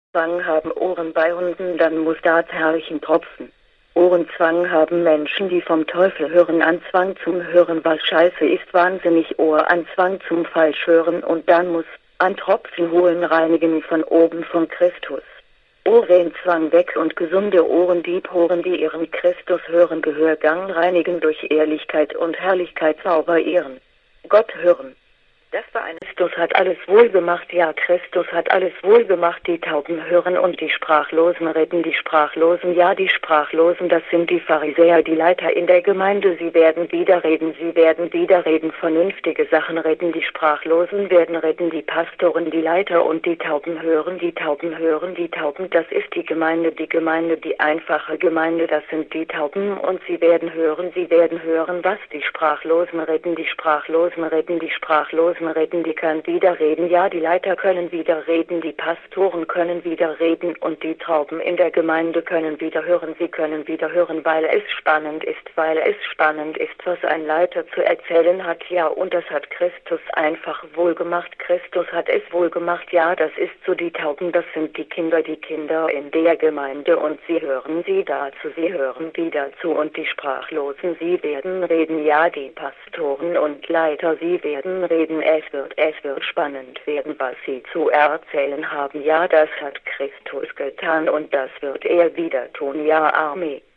Ohrenzwang haben Ohren bei Hunden, dann muss das herrlichen tropfen. Ohrenzwang haben Menschen, die vom Teufel hören, Anzwang zum Hören, was scheiße ist, wahnsinnig Ohranzwang zum Falschhören und dann muss ein Tropfen holen reinigen von oben von Christus. Ohrenzwang weg und gesunde Ohren, die Poren, die ihren Christus hören, Gehörgang reinigen durch Ehrlichkeit und Herrlichkeit sauber ehren. Gott hören. Das war ein Christus hat alles wohl gemacht, ja, Christus hat alles wohl gemacht, die Tauben hören und die Sprachlosen reden, die Sprachlosen, ja, die Sprachlosen, das sind die Pharisäer, die Leiter in der Gemeinde, sie werden wieder reden, vernünftige Sachen reden, die Sprachlosen werden reden, die Pastoren, die Leiter und die Tauben hören, die Tauben, das ist die Gemeinde, die einfache Gemeinde, das sind die Tauben und sie werden hören, was die Sprachlosen reden, die Sprachlosen reden, die können wieder reden, ja, die Leiter können wieder reden, die Pastoren können wieder reden und die Tauben in der Gemeinde können wieder hören, sie können wieder hören, weil es spannend ist, was ein Leiter zu erzählen hat, ja, und das hat Christus einfach wohl gemacht, Christus hat es wohl gemacht, ja, das ist so, die Tauben, das sind die Kinder in der Gemeinde und sie hören wieder zu und die Sprachlosen, sie werden reden, ja, die Pastoren und Leiter, sie werden reden, es wird spannend werden, was sie zu erzählen haben. Ja, das hat Christus getan und das wird er wieder tun. Ja, Amen.